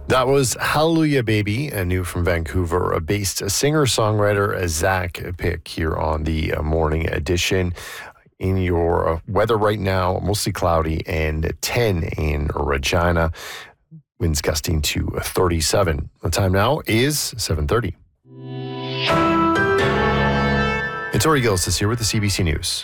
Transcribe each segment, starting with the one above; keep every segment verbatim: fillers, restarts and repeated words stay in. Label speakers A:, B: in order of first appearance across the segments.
A: That was Hallelujah Baby, a new from Vancouver-based singer-songwriter Zach Pick here on the morning edition. In your weather right now, mostly cloudy and ten in Regina. Winds gusting to thirty-seven. The time now is seven thirty. It's Tori Gillis here with the C B C News.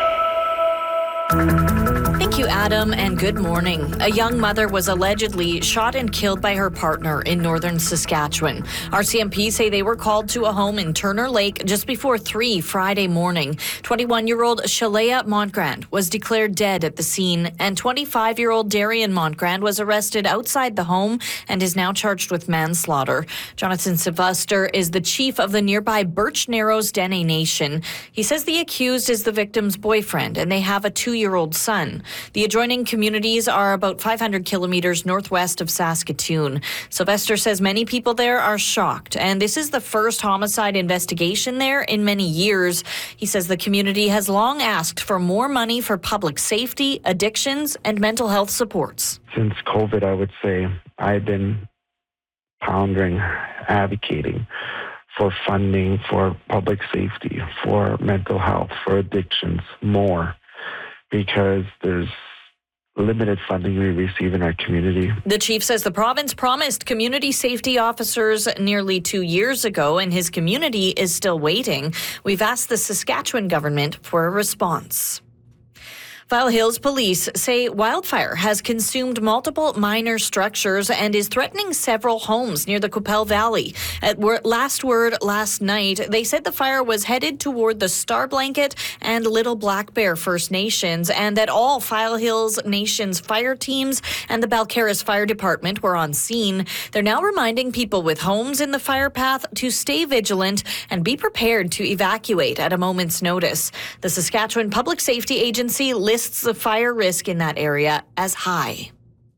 B: Thank you, Adam, and good morning. A young mother was allegedly shot and killed by her partner in northern Saskatchewan. R C M P say they were called to a home in Turner Lake just before three Friday morning. twenty-one-year-old Shalea Montgrand was declared dead at the scene, and twenty-five-year-old Darian Montgrand was arrested outside the home and is now charged with manslaughter. Jonathan Sylvester is the chief of the nearby Birch Narrows Dene Nation. He says the accused is the victim's boyfriend, and they have a two-year-old son. The adjoining communities are about five hundred kilometers northwest of Saskatoon. Sylvester says many people there are shocked, and this is the first homicide investigation there in many years. He says the community has long asked for more money for public safety, addictions, and mental health supports.
C: Since COVID, I would say I've been pondering, advocating for funding for public safety, for mental health, for addictions, more. Because there's limited funding we receive in our community.
B: The chief says the province promised community safety officers nearly two years ago, and his community is still waiting. We've asked the Saskatchewan government for a response. File Hills police say wildfire has consumed multiple minor structures and is threatening several homes near the Qu'Appelle Valley. At last word last night, they said the fire was headed toward the Star Blanket and Little Black Bear First Nations, and that all File Hills Nations fire teams and the Balcarres Fire Department were on scene. They're now reminding people with homes in the fire path to stay vigilant and be prepared to evacuate at a moment's notice. The Saskatchewan Public Safety Agency lists the fire risk in that area as high.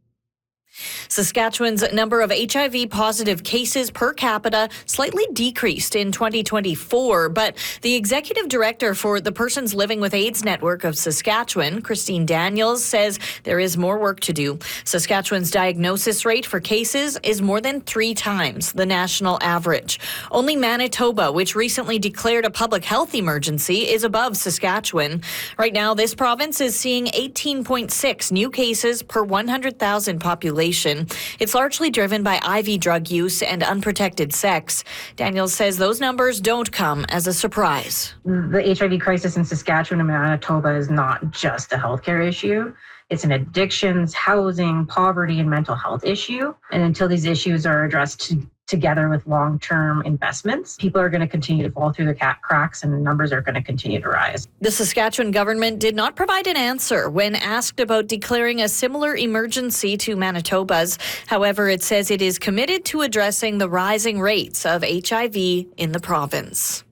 B: Saskatchewan's number of H I V positive cases per capita slightly decreased in twenty twenty-four, but the executive director for the Persons Living with AIDS Network of Saskatchewan, Christine Daniels, says there is more work to do. Saskatchewan's diagnosis rate for cases is more than three times the national average. Only Manitoba, which recently declared a public health emergency, is above Saskatchewan. Right now, this province is seeing eighteen point six new cases per one hundred thousand population. It's largely driven by I V drug use and unprotected sex. Daniels says those numbers don't come as a surprise.
D: The H I V crisis in Saskatchewan and Manitoba is not just a healthcare issue. It's an addictions, housing, poverty, and mental health issue. And until these issues are addressed to together with long-term investments, people are going to continue to fall through the cracks and the numbers are going to continue to rise.
B: The Saskatchewan government did not provide an answer when asked about declaring a similar emergency to Manitoba's. However, it says it is committed to addressing the rising rates of H I V in the province.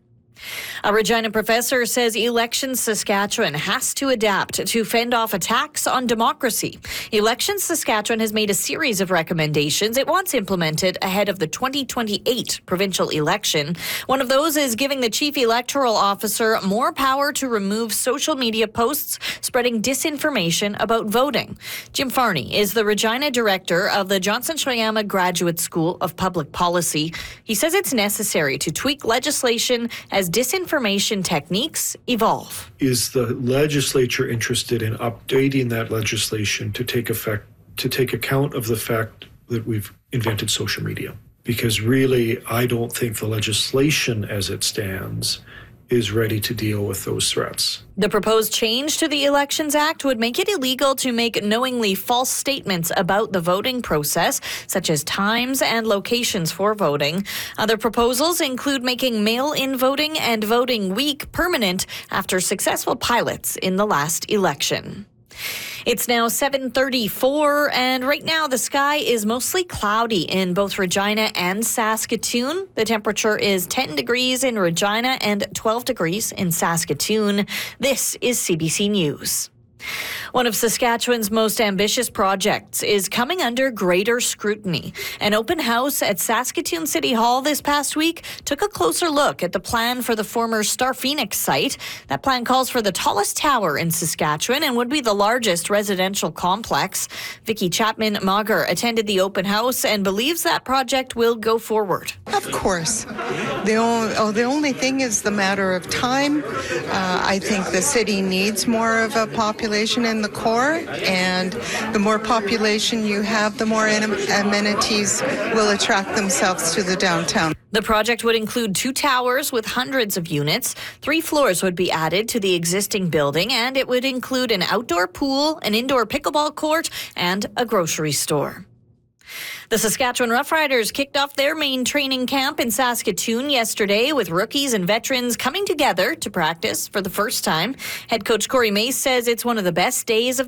B: A Regina professor says Elections Saskatchewan has to adapt to fend off attacks on democracy. Elections Saskatchewan has made a series of recommendations it wants implemented ahead of the twenty twenty-eight provincial election. One of those is giving the chief electoral officer more power to remove social media posts spreading disinformation about voting. Jim Farney is the Regina director of the Johnson Shoyama Graduate School of Public Policy. He says it's necessary to tweak legislation as disinformation techniques evolve.
E: Is the legislature interested in updating that legislation to take effect, to take account of the fact that we've invented social media? Because really, I don't think the legislation as it stands is ready to deal with those threats.
B: The proposed change to the Elections Act would make it illegal to make knowingly false statements about the voting process, such as times and locations for voting. Other proposals include making mail-in voting and voting week permanent after successful pilots in the last election. It's now seven thirty-four, and right now the sky is mostly cloudy in both Regina and Saskatoon. The temperature is ten degrees in Regina and twelve degrees in Saskatoon. This is C B C News. One of Saskatchewan's most ambitious projects is coming under greater scrutiny. An open house at Saskatoon City Hall this past week took a closer look at the plan for the former Star Phoenix site. That plan calls for the tallest tower in Saskatchewan and would be the largest residential complex. Vicki Chapman-Mauger attended the open house and believes that project will go forward.
F: Of course. The only, oh, the only thing is the matter of time. Uh, I think the city needs more of a population in the core, and the more population you have, the more amenities will attract themselves to the downtown.
B: The project would include two towers with hundreds of units. Three floors would be added to the existing building, and it would include an outdoor pool, an indoor pickleball court, and a grocery store. The Saskatchewan Roughriders kicked off their main training camp in Saskatoon yesterday with rookies and veterans coming together to practice for the first time. Head coach Corey Mace says it's one of the best days of